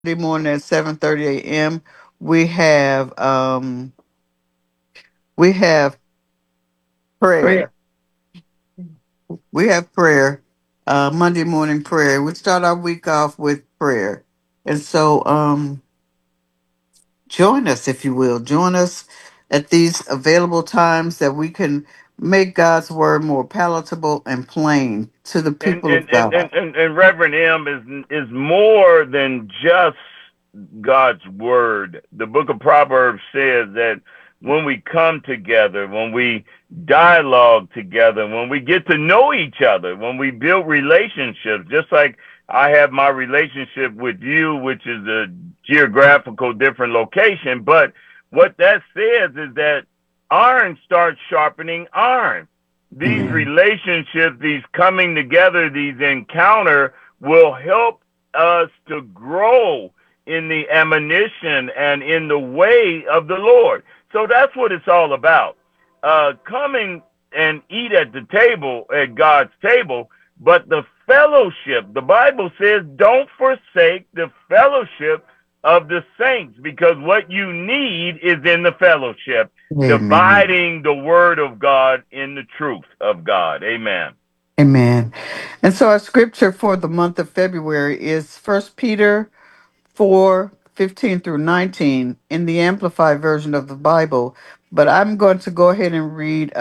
Monday morning at 7:30 a.m. We have we have Prayer. prayer. We have prayer. Monday morning prayer. We start our week off with prayer. And so join us if you will. Join us at these available times that we can make God's word more palatable and plain to the and people and of and God. and, and, and Reverend M is more than just God's word. The book of Proverbs says that when we come together, when we dialogue together, when we get to know each other, when we build relationships, just like I have my relationship with you, which is a geographical different location, but what that says is that iron starts sharpening iron. These Amen. relationships, these coming together, these encounter will help us to grow in the admonition and in the way of the Lord. So that's what it's all about. Coming and eat at the table, at God's table, but the fellowship, the Bible says, don't forsake the fellowship of the saints, because what you need is in the fellowship, Amen. dividing the word of God in the truth of God. Amen. Amen. And so our scripture for the month of February is First Peter 4:15 through 19 in the Amplified version of the Bible. But I'm going to go ahead and read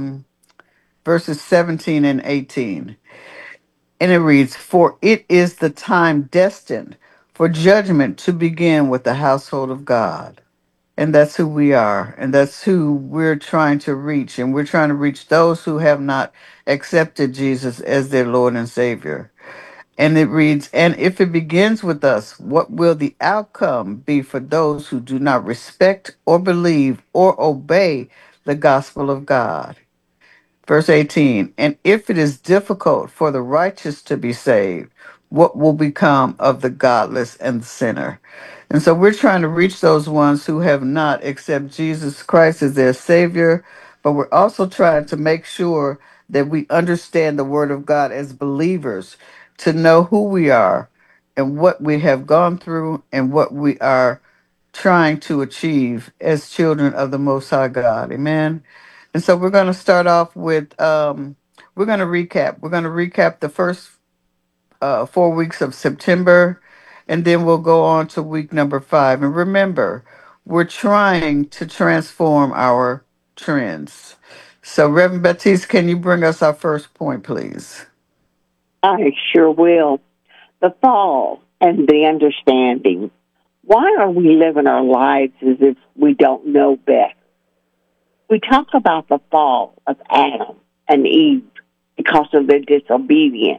verses 17 and 18. And it reads, "For it is the time destined for judgment to begin with the household of God." And that's who we are. And that's who we're trying to reach. And we're trying to reach those who have not accepted Jesus as their Lord and Savior. And it reads, "And if it begins with us, what will the outcome be for those who do not respect or believe or obey the gospel of God?" Verse 18, "And if it is difficult for the righteous to be saved, what will become of the godless and the sinner?" And so we're trying to reach those ones who have not accepted Jesus Christ as their Savior, but we're also trying to make sure that we understand the Word of God as believers, to know who we are and what we have gone through and what we are trying to achieve as children of the Most High God. Amen. And so we're going to start off with, we're going to recap. We're going to recap the first 4 weeks of September, and then we'll go on to week number 5. And remember, we're trying to transform our trends. So, Reverend Baptiste, can you bring us our first point, please? I sure will. The fall and the understanding. Why are we living our lives as if we don't know better? We talk about the fall of Adam and Eve because of their disobedience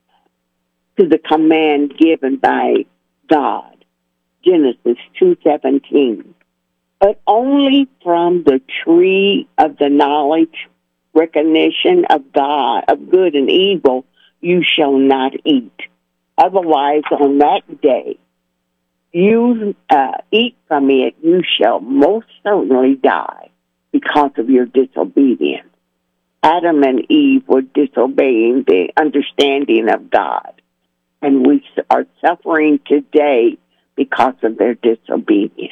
to the command given by God. Genesis 2:17. But only from the tree of the knowledge, recognition of God, of good and evil, you shall not eat. Otherwise, on that day, you eat from it, you shall most certainly die because of your disobedience. Adam and Eve were disobeying the understanding of God, and we are suffering today because of their disobedience.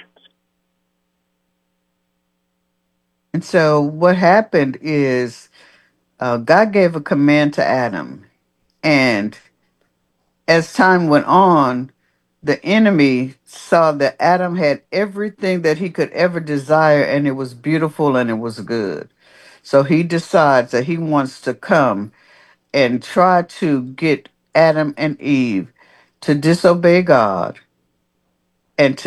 And so, what happened is God gave a command to Adam, and as time went on, the enemy saw that Adam had everything that he could ever desire, and it was beautiful and it was good. So he decides that he wants to come and try to get Adam and Eve to disobey God and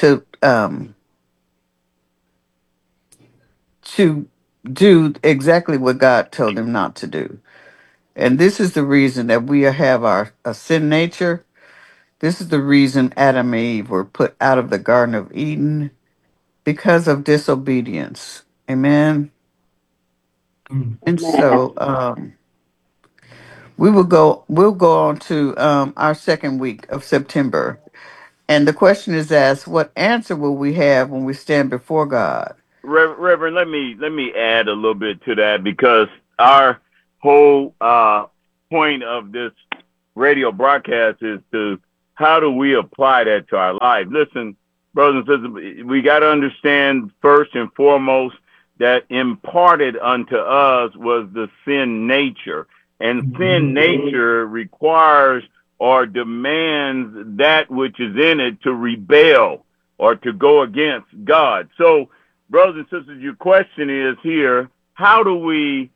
to do exactly what God told them not to do. And this is the reason that we have our a sin nature. This is the reason Adam and Eve were put out of the Garden of Eden because of disobedience. Amen. And so Amen. we'll go on to our second week of September. And the question is asked, what answer will we have when we stand before God? Reverend, let me add a little bit to that, because our whole point of this radio broadcast is to how do we apply that to our life? Listen, brothers and sisters, we got to understand first and foremost that imparted unto us was the sin nature. And sin nature requires or demands that which is in it to rebel or to go against God. So, brothers and sisters, your question is here, how do we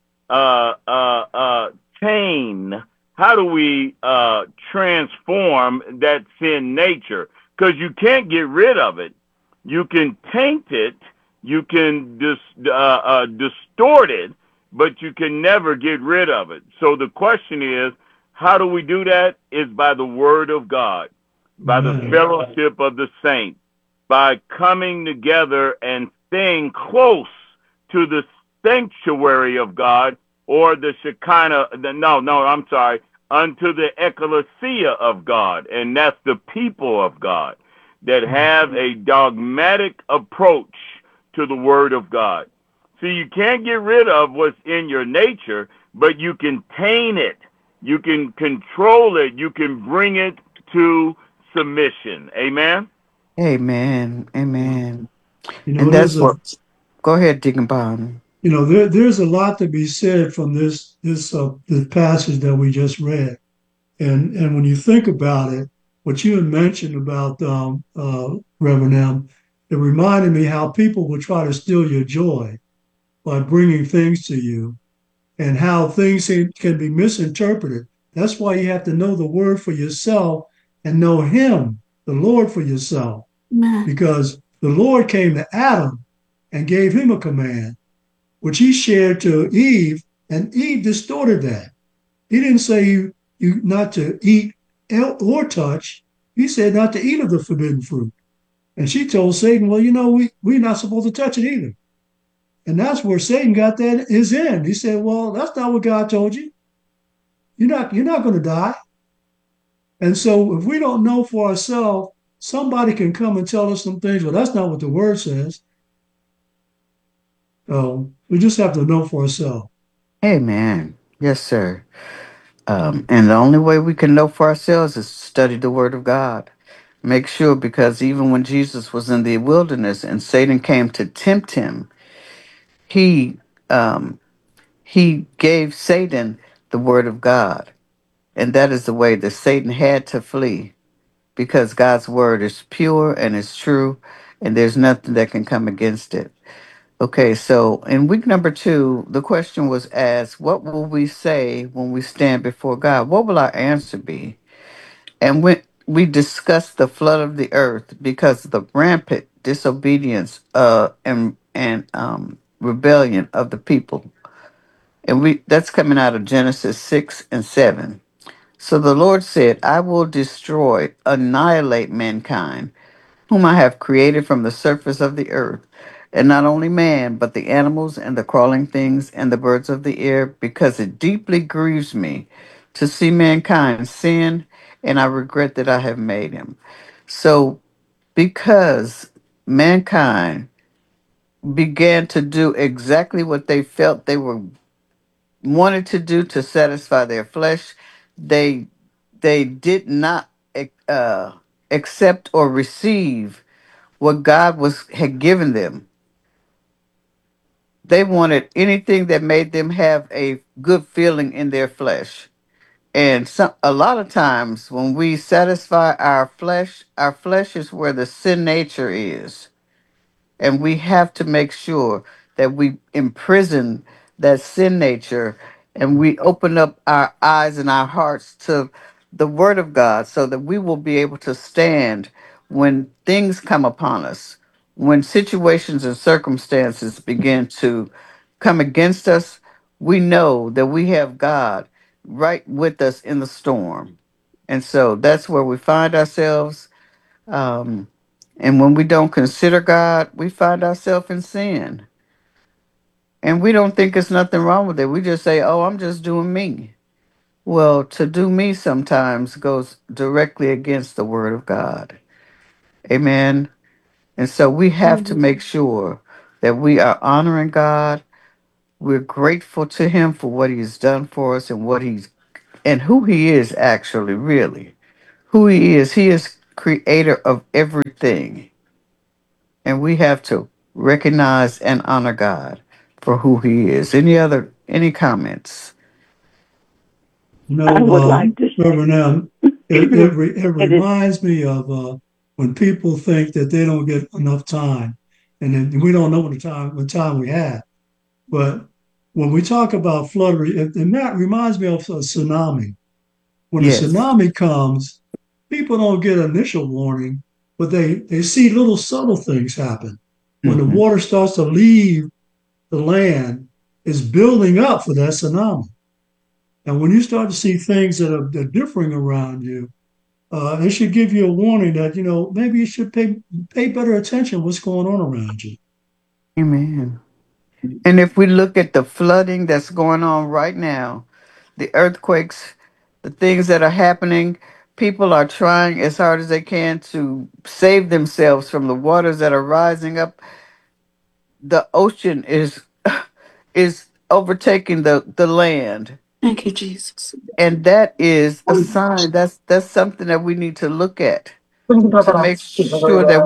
tame, how do we transform that sin nature? Because you can't get rid of it. You can taint it, you can distort it, but you can never get rid of it. So the question is, how do we do that? Is by the word of God, by the fellowship of the saints, by coming together and staying close to the sanctuary of God, or the Shekinah, I'm sorry, unto the ecclesia of God, and that's the people of God that have a dogmatic approach to the word of God. See, you can't get rid of what's in your nature, but you can tame it. You can control it. You can bring it to submission. Amen? Amen. Amen. You know, And there's that's a what. Go ahead, Deacon Bond. there's a lot to be said from this passage that we just read, and when you think about it, what you had mentioned about Reverend M, it reminded me how people will try to steal your joy by bringing things to you, and how things can be misinterpreted. That's why you have to know the word for yourself and know Him, the Lord, for yourself, because the Lord came to Adam and gave him a command which he shared to Eve, and Eve distorted that. He didn't say you not to eat or touch. He said not to eat of the forbidden fruit. And she told Satan, well, we're not supposed to touch it either. And that's where Satan got that his end. He said, well, that's not what God told you. You're not going to die. And so if we don't know for ourselves, somebody can come and tell us some things. Well, that's not what the word says. So we just have to know for ourselves. Amen. Yes, sir. And the only way we can know for ourselves is study the Word of God. Make sure, because even when Jesus was in the wilderness and Satan came to tempt him, he um, he gave Satan the Word of God, and that is the way that Satan had to flee, because God's Word is pure and it's true, and there's nothing that can come against it. Okay, so in week number 2, the question was asked, what will we say when we stand before God? What will our answer be? And when we discussed the flood of the earth because of the rampant disobedience and rebellion of the people. And we that's coming out of Genesis 6 and 7. So the Lord said, I will destroy, annihilate mankind whom I have created from the surface of the earth, and not only man, but the animals and the crawling things and the birds of the air, because it deeply grieves me to see mankind sin, and I regret that I have made him. So, because mankind began to do exactly what they felt they were wanted to do to satisfy their flesh, they they did not uh, accept or receive what God was had given them. They wanted anything that made them have a good feeling in their flesh. And a lot of times when we satisfy our flesh is where the sin nature is. And we have to make sure that we imprison that sin nature and we open up our eyes and our hearts to the word of God so that we will be able to stand when things come upon us, when situations and circumstances begin to come against us. We know that we have God right with us in the storm. And so that's where we find ourselves. um, and when we don't consider God, we find ourselves in sin. And we don't think there's nothing wrong with it. We just say, oh, I'm just doing me. Well, to do me sometimes goes directly against the word of God. Amen. And so we have to make sure that we are honoring God. We're grateful to him for what he's done for us and what he's and who he is actually, really. who he is. He is creator of everything. And we have to recognize and honor God for who he is. Any comments? I would like to Reverend M, say it it is. reminds me of when people think that they don't get enough time, and then we don't know what time we have. But when we talk about flood, and that reminds me of a tsunami. When a Yes. tsunami comes, people don't get initial warning, but they see little subtle things happen. When the Hmm. water starts to leave the land, it's building up for that tsunami. And when you start to see things that are differing around you, it should give you a warning that, maybe you should pay better attention to what's going on around you. Amen. And if we look at the flooding that's going on right now, the earthquakes, the things that are happening, people are trying as hard as they can to save themselves from the waters that are rising up. The ocean is overtaking the land. Thank you, Jesus. And that is a sign. That's something that we need to look at to make sure that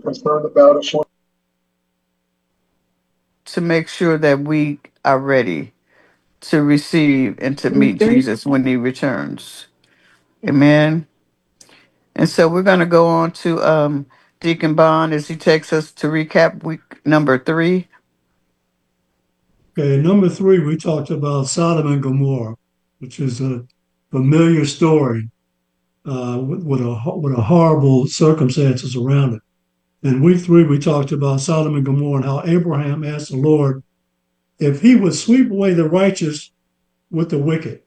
we are ready to receive and to meet Agree. Jesus when he returns. Amen. And so we're going to go on to Deacon Bond as he takes us to recap week number 3. Okay, number three, we talked about Sodom and Gomorrah, which is a familiar story with a horrible circumstances around it. In week three, we talked about Sodom and Gomorrah and how Abraham asked the Lord if he would sweep away the righteous with the wicked.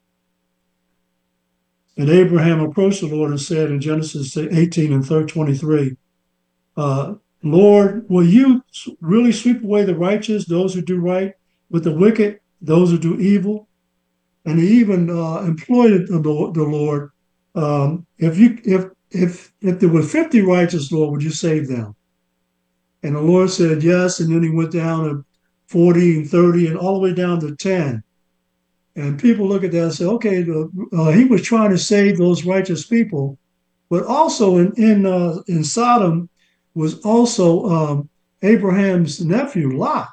And Abraham approached the Lord and said in Genesis 18 and 23, uh, Lord, will you really sweep away the righteous, those who do right, with the wicked, those who do evil? And he even employed the Lord. If there were 50 righteous, Lord, would you save them? And the Lord said yes. And then he went down to 40 and 30 and all the way down to 10. And people look at that and say, okay, he was trying to save those righteous people, but also in Sodom was also Abraham's nephew Lot,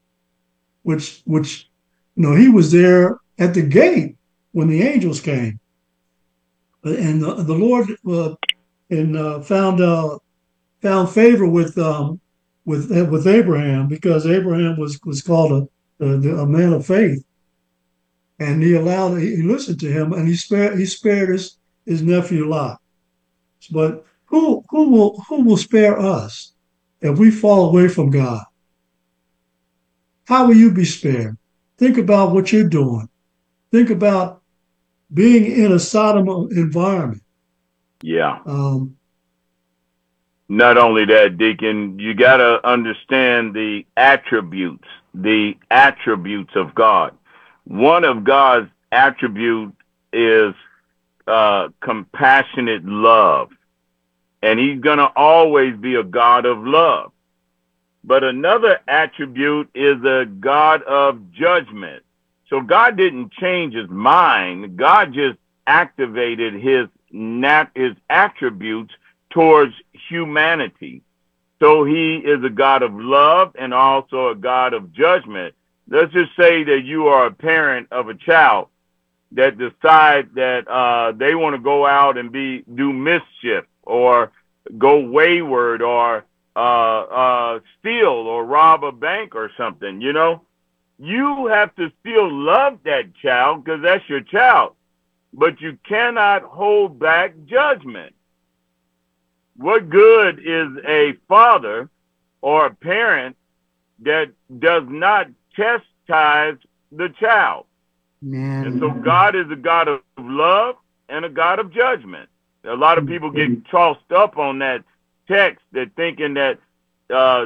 which he was there at the gate when the angels came, and the Lord and found favor with Abraham because Abraham was called a man of faith, and he listened to him and he spared his nephew Lot. But who will spare us if we fall away from God? How will you be spared? Think about what you're doing. Think about being in a Sodom environment. Yeah. Um, Not only that, Deacon, you got to understand the attributes of God. One of God's attribute is compassionate love, and he's going to always be a God of love. But another attribute is a God of judgment. So God didn't change his mind. God just activated his attributes towards humanity. So he is a God of love and also a God of judgment. Let's just say that you are a parent of a child that decide that they want to go out and do mischief or go wayward or steal or rob a bank or something. You have to still love that child because that's your child, but you cannot hold back judgment. What good is a father or a parent that does not chastise the child? And so Amen. God is a God of love and a God of judgment. A lot of people get tossed up on that text, that thinking that uh,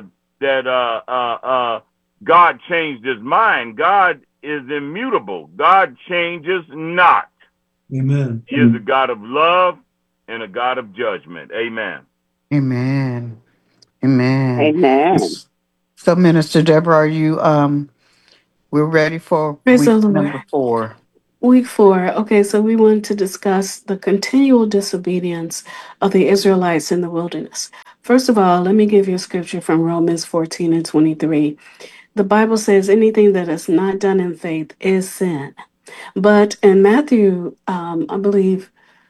God changed his mind. God is immutable. God changes not. Amen. He is a God of love and a God of judgment. Amen. Amen. Amen. Amen. So Minister Deborah, are you we're ready for Praise week the Lord. number 4. Week 4. Okay, so we want to discuss the continual disobedience of the Israelites in the wilderness. First of all, let me give you a scripture from Romans 14 and 23. The Bible says anything that is not done in faith is sin. But in Matthew, I believe,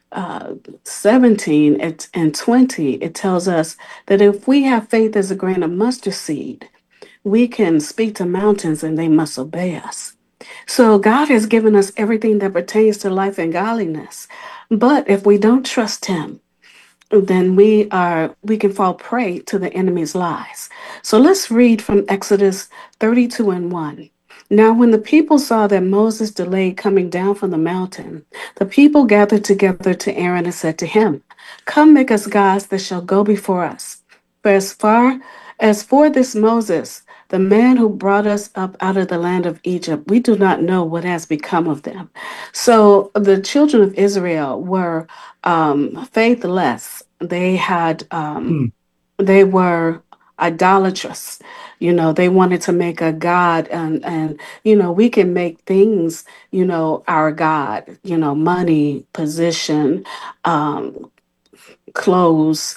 17 and 20, it tells us that if we have faith as a grain of mustard seed, we can speak to mountains and they must obey us. So God has given us everything that pertains to life and godliness. But if we don't trust Him, then we can fall prey to the enemy's lies. So let's read from Exodus 32 and 1. Now, when the people saw that Moses delayed coming down from the mountain, the people gathered together to Aaron and said to him, "Come, make us gods that shall go before us. For as for this Moses, the man who brought us up out of the land of Egypt, we do not know what has become of them." So the children of Israel were faithless. Hmm. They were idolatrous. They wanted to make a god, and we can make things, our god. Money, position, um, clothes.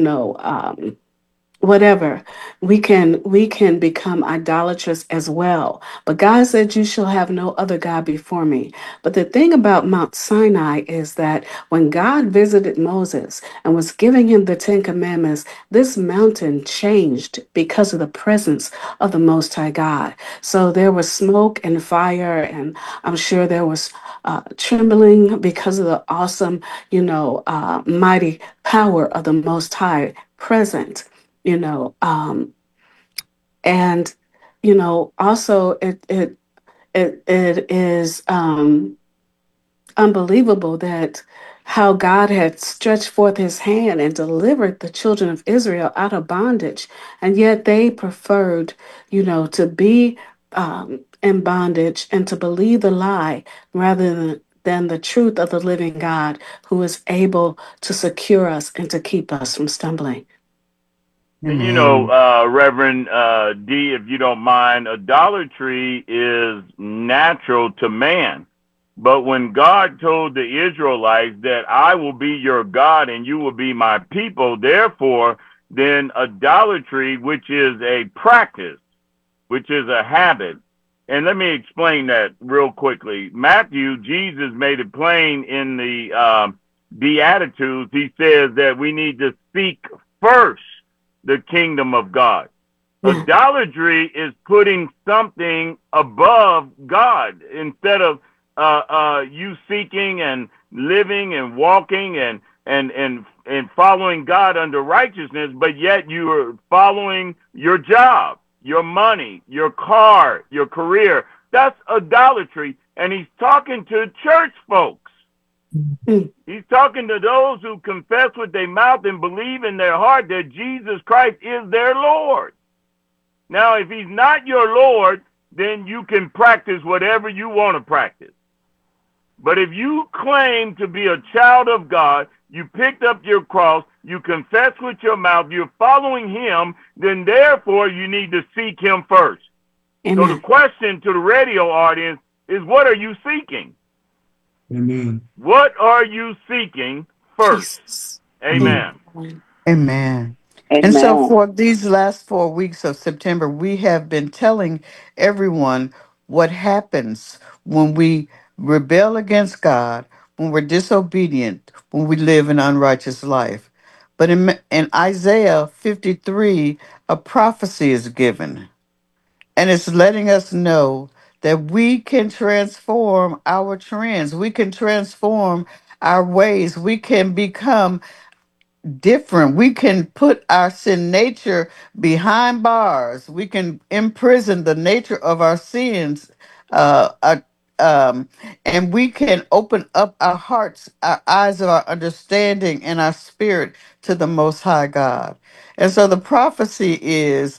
Whatever, we can become idolatrous as well. But God said, "You shall have no other god before me." But the thing about Mount Sinai is that when God visited Moses and was giving him the 10 commandments, this mountain changed because of the presence of the Most High God. So there was smoke and fire, and I'm sure there was trembling because of the awesome, mighty power of the Most High present. you know um and also it is unbelievable that how God had stretched forth his hand and delivered the children of Israel out of bondage, and yet they preferred, to be in bondage and to believe the lie rather than the truth of the living God, who is able to secure us and to keep us from stumbling. And Amen. Reverend D, if you don't mind, idolatry is natural to man. But when God told the Israelites that I will be your God and you will be my people, therefore, then idolatry, which is a practice, which is a habit. And let me explain that real quickly. Matthew, Jesus made it plain in the Beatitudes. He says that we need to seek first the kingdom of God. Yeah. Idolatry is putting something above God instead of you seeking and living and walking and following God under righteousness, but yet you are following your job, your money, your car, your career. That's idolatry. And he's talking to church folks. Mm. He's talking to those who confess with their mouth and believe in their heart that Jesus Christ is their Lord. Now, if he's not your Lord, then you can practice whatever you want to practice. But if you claim to be a child of God, you picked up your cross, you confess with your mouth, you're following him, then therefore you need to seek him first. So the Amen. question to the radio audience is, what are you seeking? Amen. What are you seeking first? Jesus. Hmm. Amen. Amen. Amen. And so Amen. for these last 4 weeks of September, we have been telling everyone what happens when we rebel against God, when we're disobedient, when we live an unrighteous life. But in Isaiah 53, a prophecy is given, and it's letting us know that we can transform our trends, we can transform our ways, we can become different. We can put our sin nature behind bars. We can imprison the nature of our sins, uh, uh, um, and we can open up our hearts, our eyes of our understanding, and our spirit to the Most High God. And so the prophecy is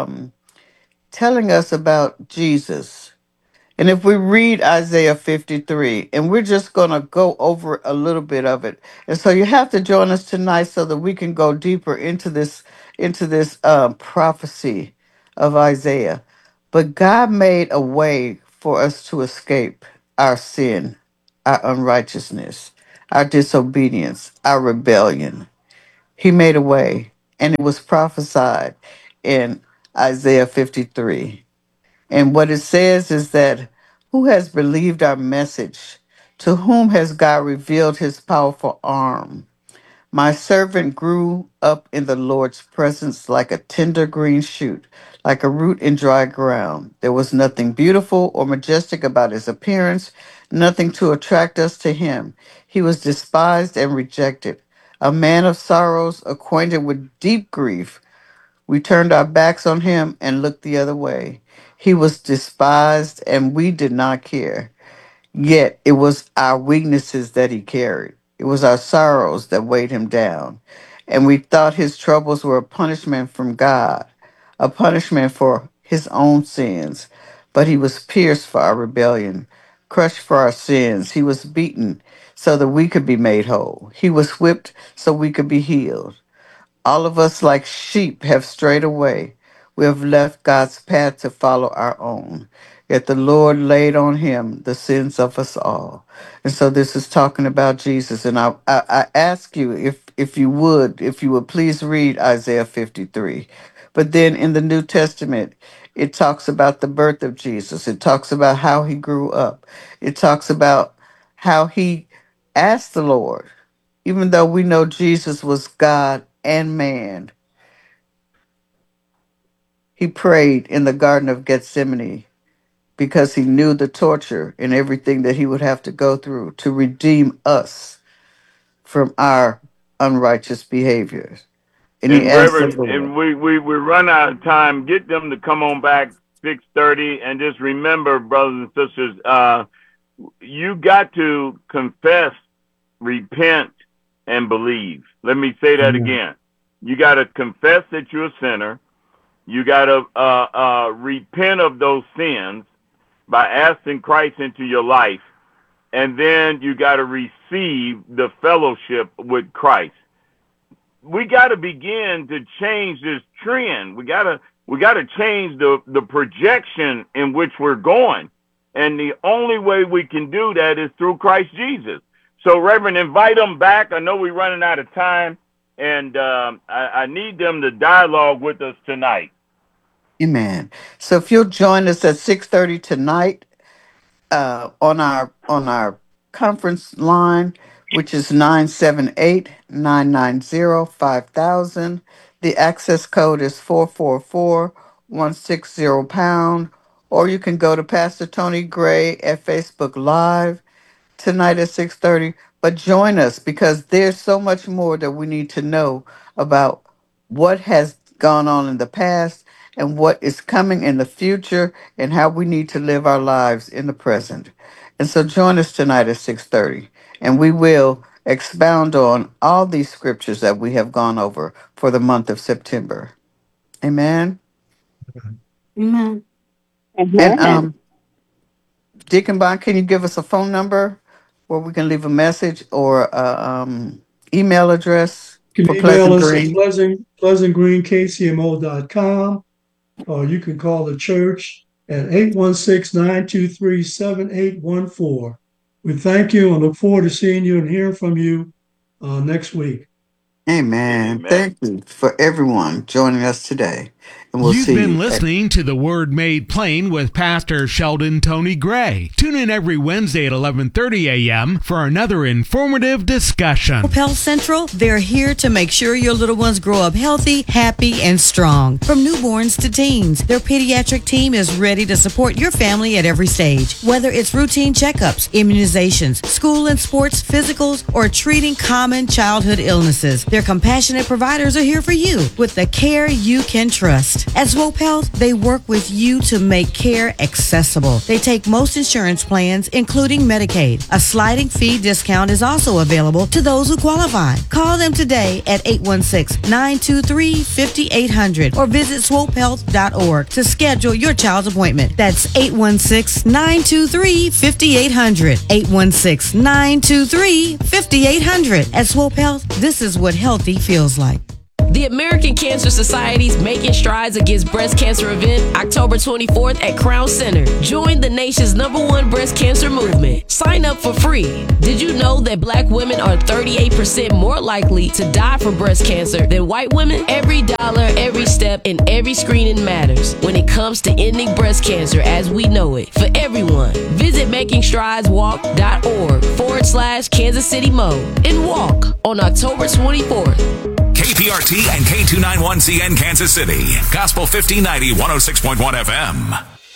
telling us about Jesus. And if we read Isaiah 53, and we're just going to go over a little bit of it. And so you have to join us tonight so that we can go deeper into this prophecy of Isaiah. But God made a way for us to escape our sin. our unrighteousness, our disobedience, our rebellion. He made a way, and it was prophesied in Isaiah 53. And what it says is that who has believed our message? To whom has God revealed his powerful arm? My servant grew up in the Lord's presence like a tender green shoot, like a root in dry ground. There was nothing beautiful or majestic about his appearance, nothing to attract us to him. He was despised and rejected, a man of sorrows, acquainted with deep grief. We turned our backs on him and looked the other way. He was despised, and we did not care. Yet it was our weaknesses that he carried. It was our sorrows that weighed him down. And we thought his troubles were a punishment from God, a punishment for his own sins. But he was pierced for our rebellion, crushed for our sins. He was beaten so that we could be made whole. He was whipped so we could be healed. All of us, like sheep, have strayed away. We have left God's path to follow our own. Yet the Lord laid on him the sins of us all. And so this is talking about Jesus. And I ask you if you would please read Isaiah 53. But then in the New Testament, it talks about the birth of Jesus. It talks about how he grew up. It talks about how he asked the Lord, even though we know Jesus was God and man, he prayed in the Garden of Gethsemane because he knew the torture and everything that he would have to go through to redeem us from our unrighteous behaviors. And he And asked the Reverend, Lord. and we run out of time. Get them to come on back 6:30, and just remember, brothers and sisters, you got to confess, repent, and believe. Let me say that Amen. again. You got to confess that you're a sinner. You got to repent of those sins by asking Christ into your life, and then you got to receive the fellowship with Christ. We got to begin to change this trend. We got to change the projection in which we're going, and the only way we can do that is through Christ Jesus. So, Reverend, invite them back. I know we're running out of time, and I need them to dialogue with us tonight. Amen. So if you'll join us at 6:30 tonight, on our conference line, which is 978-990-5000. The access code is 444-160 #, or you can go to Pastor Tony Gray at Facebook Live tonight at 6:30. But join us because there's so much more that we need to know about what has gone on in the past and what is coming in the future and how we need to live our lives in the present. And so join us tonight at 6:30, and we will expound on all these scriptures that we have gone over for the month of September. Amen. Amen. And Amen. Deacon Bond, can you give us a phone number where we can leave a message or email address You for can email Pleasant us at Green? pleasantgreenkcmo.com, or you can call the church at 816-923-7814. We thank you and look forward to seeing you and hearing from you next week. Amen. Amen. Thank you for everyone joining us today. And we'll You've see been you listening to The Word Made Plain with Pastor Sheldon Tony Gray. Tune in every Wednesday at 11:30 a.m. for another informative discussion. Health Central, they're here to make sure your little ones grow up healthy, happy, and strong. From newborns to teens, their pediatric team is ready to support your family at every stage. Whether it's routine checkups, immunizations, school and sports, physicals, or treating common childhood illnesses, their compassionate providers are here for you with the care you can trust. At Swope Health, they work with you to make care accessible. They take most insurance plans, including Medicaid. A sliding fee discount is also available to those who qualify. Call them today at 816-923-5800 or visit swopehealth.org to schedule your child's appointment. That's 816-923-5800. 816-923-5800. At Swope Health, this is what healthy feels like. The American Cancer Society's Making Strides Against Breast Cancer event, October 24th at Crown Center. Join the nation's #1 breast cancer movement. Sign up for free. Did you know that black women are 38% more likely to die from breast cancer than white women? Every dollar, every step, and every screening matters when it comes to ending breast cancer as we know it for everyone. Visit makingstrideswalk.org/Kansas City Mo and walk on October 24th. KPRT and K291CN Kansas City. Gospel 1590, 106.1 FM.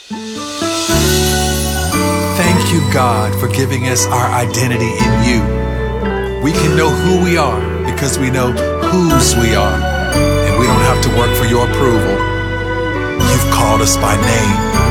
Thank you, God, for giving us our identity in you. We can know who we are because we know whose we are. And we don't have to work for your approval. You've called us by name.